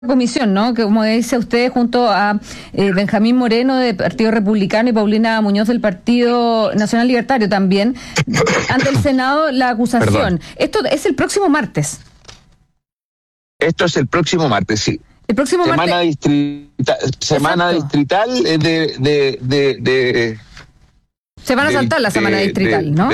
comisión, ¿no? Que como dice usted, junto a Benjamín Moreno del Partido Republicano y Paulina Muñoz del Partido Nacional Libertario también, ante el Senado la acusación. Perdón. Esto es el próximo martes. Esto es el próximo martes, sí. El próximo semana martes. Semana distrital Se van a saltar la semana distrital, ¿no?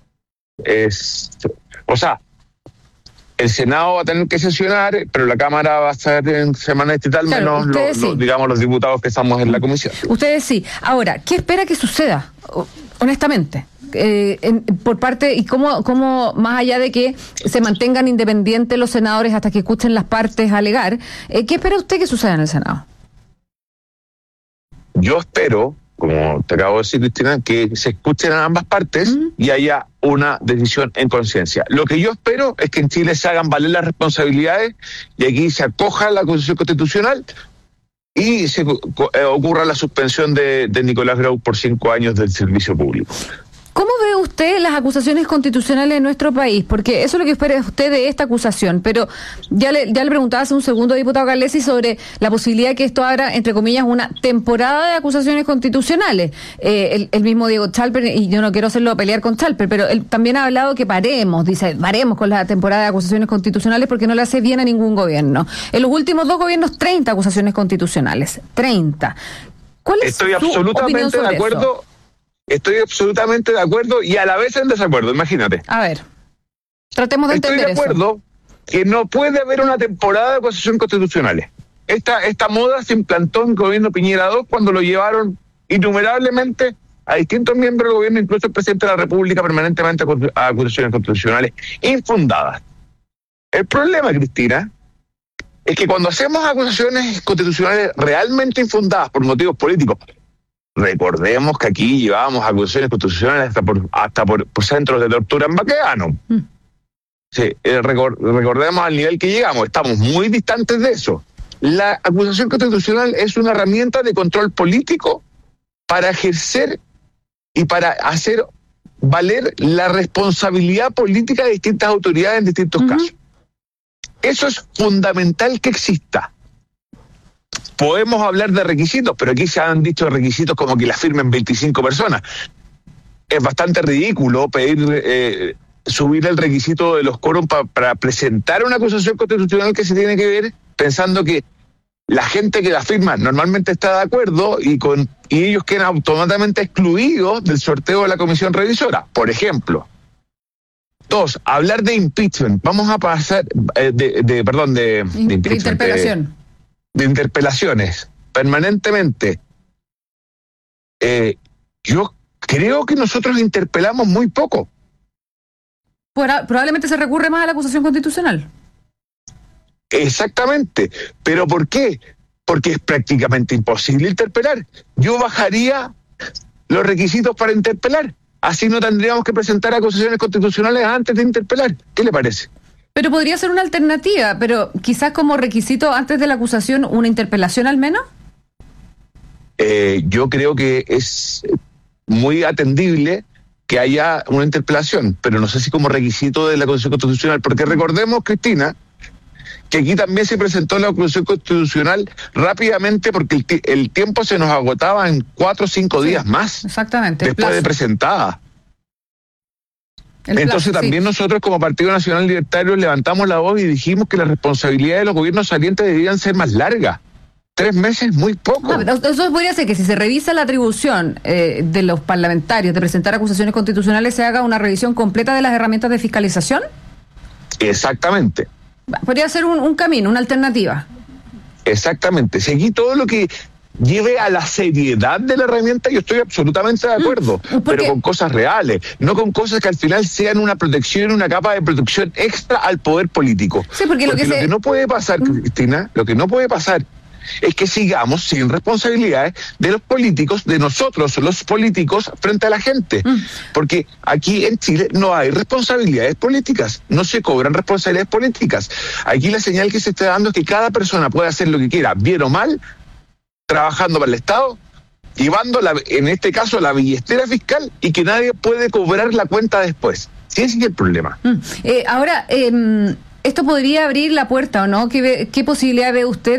O sea, el Senado va a tener que sesionar, pero la Cámara va a estar en semana distrital, claro, menos digamos los diputados que estamos en la comisión. Ustedes sí. Ahora, ¿qué espera que suceda? Honestamente, por parte, y cómo más allá de que se mantengan independientes los senadores hasta que escuchen las partes alegar, ¿qué espera usted que suceda en el Senado? Yo espero, como te acabo de decir, Cristina, que se escuchen a ambas partes y haya una decisión en conciencia. Lo que yo espero es que en Chile se hagan valer las responsabilidades y aquí se acoja la Constitución Constitucional y se ocurra la suspensión de Nicolás Grau por 5 años del servicio público. ¿Cómo ve usted las acusaciones constitucionales en nuestro país? Porque eso es lo que espera usted de esta acusación, pero ya le preguntaba hace un segundo, diputado Carlesi, sobre la posibilidad de que esto abra, entre comillas, una temporada de acusaciones constitucionales. El mismo Diego Chalper, y yo no quiero hacerlo pelear con Chalper, pero él también ha hablado que paremos con la temporada de acusaciones constitucionales porque no le hace bien a ningún gobierno. En los últimos 2 gobiernos, 30 acusaciones constitucionales. 30. ¿Cuál es su opinión sobre eso? Estoy absolutamente de acuerdo y a la vez en desacuerdo, imagínate. A ver, tratemos de entender eso. Estoy de acuerdo que no puede haber una temporada de acusaciones constitucionales. Esta moda se implantó en el gobierno Piñera II cuando lo llevaron innumerablemente a distintos miembros del gobierno, incluso el presidente de la República, permanentemente a acusaciones constitucionales infundadas. El problema, Cristina, es que cuando hacemos acusaciones constitucionales realmente infundadas por motivos políticos, recordemos que aquí llevábamos acusaciones constitucionales hasta por centros de tortura en Baqueano. Sí, recordemos al nivel que llegamos, estamos muy distantes de eso. La acusación constitucional es una herramienta de control político para ejercer y para hacer valer la responsabilidad política de distintas autoridades en distintos casos. Eso es fundamental que exista. Podemos hablar de requisitos, pero aquí se han dicho requisitos como que las firmen 25 personas. Es bastante ridículo pedir subir el requisito de los quórum para presentar una acusación constitucional que se tiene que ver pensando que la gente que la firma normalmente está de acuerdo y ellos quedan automáticamente excluidos del sorteo de la comisión revisora. Por ejemplo. 2, hablar de impeachment. Vamos a pasar de interpelación. De interpelaciones permanentemente. Yo creo que nosotros interpelamos muy poco. Probablemente se recurre más a la acusación constitucional. Exactamente. ¿Pero por qué? Porque es prácticamente imposible interpelar. Yo bajaría los requisitos para interpelar. Así no tendríamos que presentar acusaciones constitucionales antes de interpelar. ¿Qué le parece? Pero podría ser una alternativa, pero quizás como requisito antes de la acusación, una interpelación al menos. Yo creo que es muy atendible que haya una interpelación, pero no sé si como requisito de la acusación constitucional, porque recordemos, Cristina, que aquí también se presentó la acusación constitucional rápidamente porque el tiempo se nos agotaba en 4 o 5 días más. Exactamente. Después de presentada. Entonces también nosotros como Partido Nacional Libertario levantamos la voz y dijimos que las responsabilidades de los gobiernos salientes deberían ser más largas. 3 meses, muy poco. Eso podría ser que si se revisa la atribución de los parlamentarios de presentar acusaciones constitucionales, se haga una revisión completa de las herramientas de fiscalización. Exactamente. Podría ser un camino, una alternativa. Exactamente. Si aquí todo lo que lleve a la seriedad de la herramienta, yo estoy absolutamente de acuerdo, pero con cosas reales, no con cosas que al final sean una protección, una capa de protección extra al poder político. Sí, porque lo que no puede pasar, Cristina, lo que no puede pasar es que sigamos sin responsabilidades de los políticos, de nosotros los políticos frente a la gente, porque aquí en Chile no hay responsabilidades políticas, no se cobran responsabilidades políticas. Aquí la señal que se está dando es que cada persona puede hacer lo que quiera, bien o mal, trabajando para el Estado, llevando, en este caso, la billetera fiscal y que nadie puede cobrar la cuenta después. Sí, ese es el problema. Ahora, ¿Esto podría abrir la puerta o no? ¿Qué posibilidad ve usted